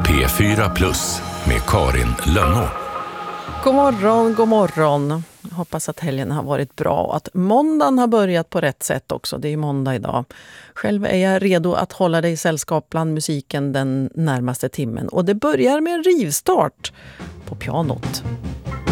P4 Plus med Karin Lönnå. God morgon, god morgon. Jag hoppas att helgen har varit bra och att måndagen har börjat på rätt sätt också. Det är måndag idag. Själv är jag redo att hålla dig i sällskap bland musiken den närmaste timmen. Och det börjar med en rivstart på pianot.